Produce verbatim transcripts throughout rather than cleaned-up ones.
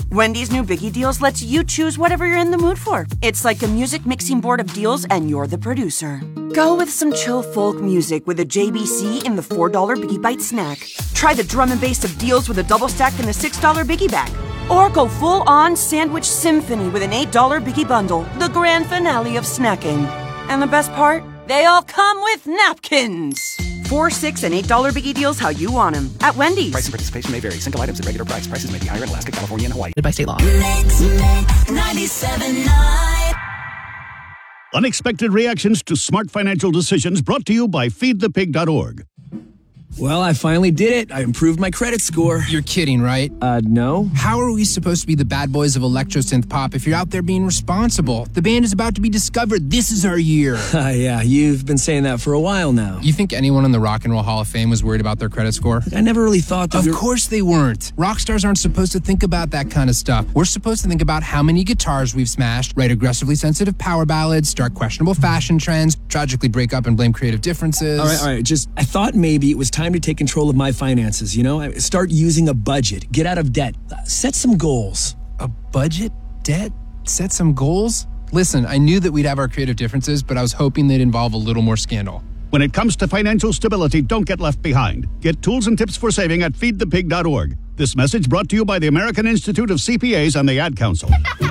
Wendy's new Biggie Deals lets you choose whatever you're in the mood for. It's like a music mixing board of deals, and you're the producer. Go with some chill folk music with a J B C in the four dollar Biggie Bite snack. Try the drum and bass of deals with a double stack in the six dollar Biggie Bag. Or go full-on sandwich symphony with an eight dollar Biggie Bundle, the grand finale of snacking. And the best part? They all come with napkins. Four, six, and eight dollar Biggie Deals how you want them at Wendy's. Price and participation may vary. Single items at regular price. Prices may be higher in Alaska, California, and Hawaii. By state law. Mix, mix, ninety-seven point nine. Unexpected reactions to smart financial decisions brought to you by feed the pig dot org. Well, I finally did it. I improved my credit score. You're kidding, right? Uh, no. How are we supposed to be the bad boys of electro synth pop if you're out there being responsible? The band is about to be discovered. This is our year. Uh, yeah, you've been saying that for a while now. You think anyone in the Rock and Roll Hall of Fame was worried about their credit score? I never really thought that. Of we were... course they weren't. Rock stars aren't supposed to think about that kind of stuff. We're supposed to think about how many guitars we've smashed, write aggressively sensitive power ballads, start questionable fashion trends, tragically break up and blame creative differences. All right, all right. Just, I thought maybe it was time to take control of my finances, you know? Start using a budget. Get out of debt. Set some goals. A budget? Debt? Set some goals? Listen, I knew that we'd have our creative differences, but I was hoping they'd involve a little more scandal. When it comes to financial stability, don't get left behind. Get tools and tips for saving at feed the pig dot org. This message brought to you by the American Institute of C P As and the Ad Council.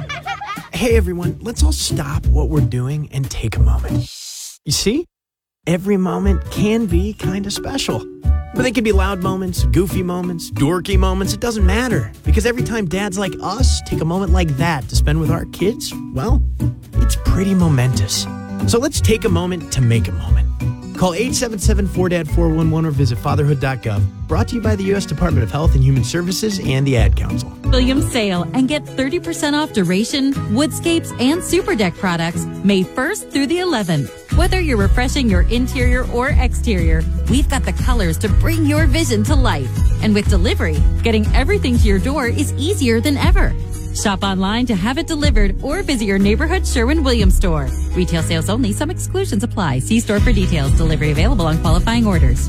Hey, everyone, let's all stop what we're doing and take a moment. You see? Every moment can be kind of special. But they can be loud moments, goofy moments, dorky moments. It doesn't matter. Because every time dads like us take a moment like that to spend with our kids, well, it's pretty momentous. So let's take a moment to make a moment. Call eight seven seven, four D A D, four one one or visit fatherhood dot gov. Brought to you by the U S Department of Health and Human Services and the Ad Council. Williams Sale and get thirty percent off Duration, Woodscapes, and Super Deck products May first through the eleventh. Whether you're refreshing your interior or exterior, we've got the colors to bring your vision to life. And with delivery, getting everything to your door is easier than ever. Shop online to have it delivered or visit your neighborhood Sherwin-Williams store. Retail sales only. Some exclusions apply. See store for details. Delivery available on qualifying orders.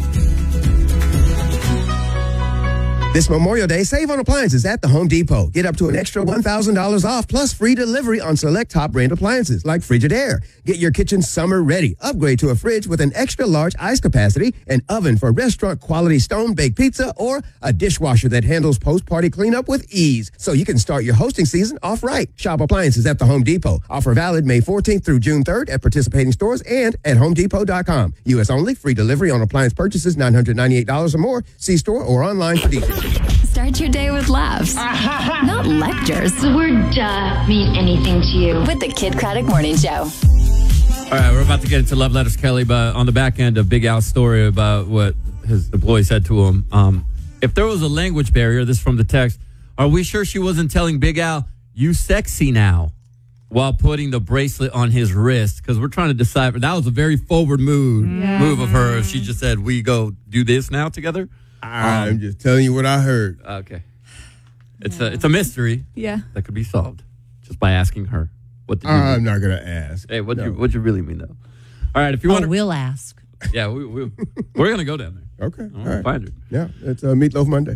This Memorial Day, save on appliances at the Home Depot. Get up to an extra one thousand dollars off plus free delivery on select top brand appliances like Frigidaire. Get your kitchen summer ready. Upgrade to a fridge with an extra large ice capacity, an oven for restaurant quality stone baked pizza, or a dishwasher that handles post-party cleanup with ease so you can start your hosting season off right. Shop appliances at the Home Depot. Offer valid May fourteenth through June third at participating stores and at home depot dot com. U S only. Free delivery on appliance purchases nine hundred ninety-eight dollars or more. See store or online for details. Start your day with laughs, not lectures. The word duh mean anything to you. With the Kid Craddock Morning Show. All right, we're about to get into Love Letters, Kelly, but on the back end of Big Al's story about what his employee said to him, um, if there was a language barrier, this is from the text, are we sure she wasn't telling Big Al, you sexy now, while putting the bracelet on his wrist? Because we're trying to decipher. That was a very forward mood, Yeah. move of her. She just said, we go do this now together? I'm Um, just telling you what I heard. Okay. It's a it's a mystery. Yeah. That could be solved just by asking her. What did you I'm mean? not going to ask. Hey, what No. you what you really mean though? All right, if you Oh, want to, we'll ask. yeah, we, we we're gonna go down there. Okay. I All wanna right. find her. Yeah, it's uh, Meatloaf Monday.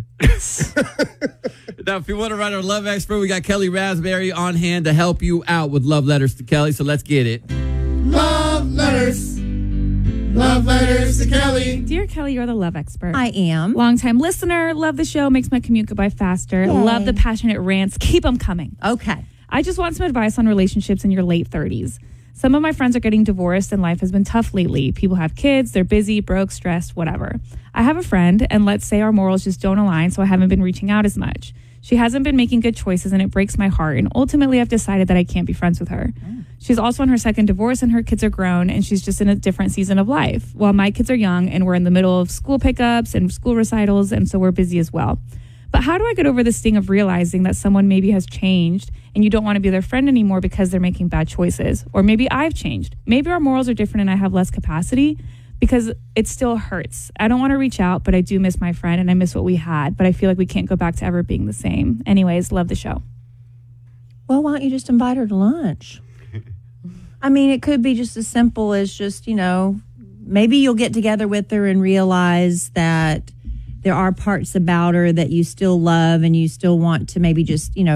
Now, if you want to write our love expert, we got Kelly Raspberry on hand to help you out with love letters to Kelly. So let's get it. Love letters. Love letters to Kelly. Dear Kelly, you're the love expert. I am. Longtime listener. Love the show. Makes my commute go by faster. Yay. Love the passionate rants. Keep them coming. Okay. I just want some advice on relationships in your late thirties. Some of my friends are getting divorced and life has been tough lately. People have kids, they're busy, broke, stressed, whatever. I have a friend, and let's say our morals just don't align, so I haven't been reaching out as much. She hasn't been making good choices, and it breaks my heart, and ultimately I've decided that I can't be friends with her. Mm. She's also on her second divorce, and her kids are grown, and she's just in a different season of life. While my kids are young, and we're in the middle of school pickups and school recitals, and so we're busy as well. But how do I get over the sting of realizing that someone maybe has changed and you don't want to be their friend anymore because they're making bad choices? Or maybe I've changed. Maybe our morals are different and I have less capacity, because it still hurts. I don't want to reach out, but I do miss my friend and I miss what we had, but I feel like we can't go back to ever being the same. Anyways, love the show. Well, why don't you just invite her to lunch? I mean, it could be just as simple as just, you know, maybe you'll get together with her and realize that there are parts about her that you still love and you still want to maybe just, you know,